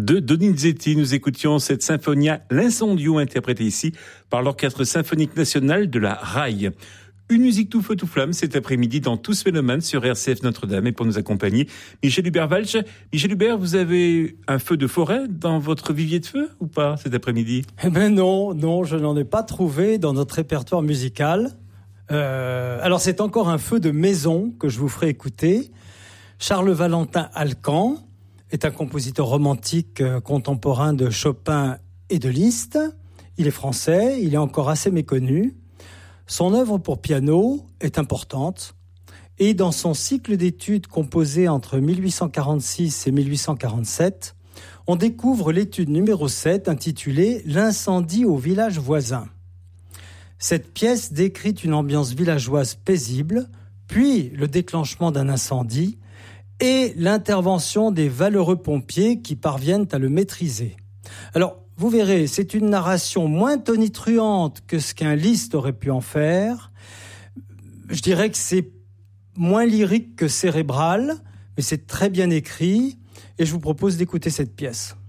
de Donizetti. Nous écoutions cette Sinfonia L'Incendio, interprétée ici par l'Orchestre Symphonique National de la RAI. Une musique tout feu tout flamme cet après-midi dans Tous Mélomanes sur RCF Notre-Dame. Et pour nous accompagner, Michel Hubert-Walch. Michel Hubert, vous avez un feu de forêt dans votre vivier de feu ou pas cet après-midi? Eh ben non, je n'en ai pas trouvé dans notre répertoire musical. Alors c'est encore un feu de maison que je vous ferai écouter. Charles Valentin Alcan est un compositeur romantique contemporain de Chopin et de Liszt. Il est français, il est encore assez méconnu. Son œuvre pour piano est importante et dans son cycle d'études composé entre 1846 et 1847, on découvre l'étude numéro 7 intitulée « L'incendie au village voisin ». Cette pièce décrit une ambiance villageoise paisible, puis le déclenchement d'un incendie et l'intervention des valeureux pompiers qui parviennent à le maîtriser. Alors, vous verrez, c'est une narration moins tonitruante que ce qu'un Liszt aurait pu en faire. Je dirais que c'est moins lyrique que cérébral, mais c'est très bien écrit et je vous propose d'écouter cette pièce.